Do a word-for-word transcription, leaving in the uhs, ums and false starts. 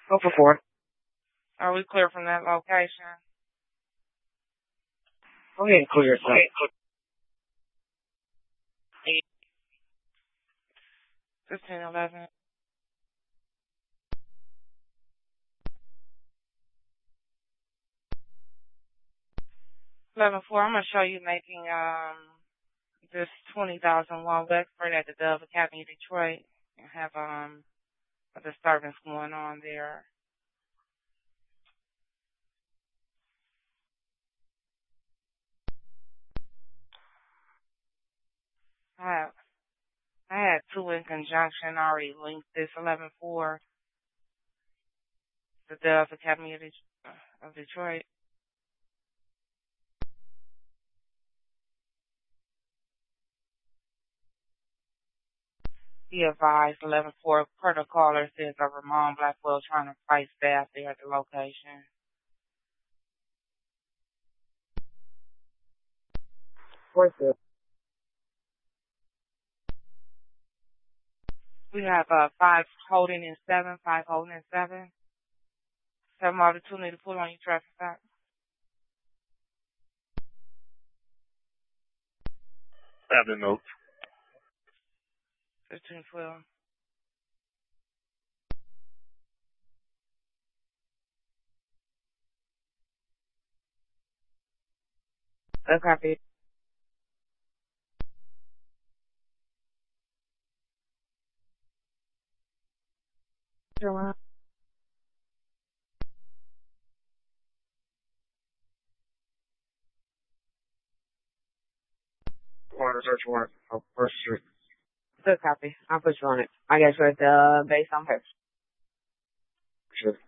Go for four. Are we clear from that location? Go ahead and clear it. Fifteen eleven. Eleven four. I'm gonna show you making um this twenty thousand one Wexford at the Dove Academy of Detroit and have um a disturbance going on there. I have I had two in conjunction already linked this eleven four, the Dove Academy of, Det- of Detroit. Be advised, eleven four, per the caller says of Ramon Blackwell trying to fight staff there at the location. Where's the? We have uh, five holding in seven, five holding in seven. Seven out of two need to put on your traffic stop. Have the notes. Fifteen twelve. That's copy. Joanna. Warrant, search warrant. Oh, First Street. Good copy. I'll put you on it. I guess we're at the base on first. Sure.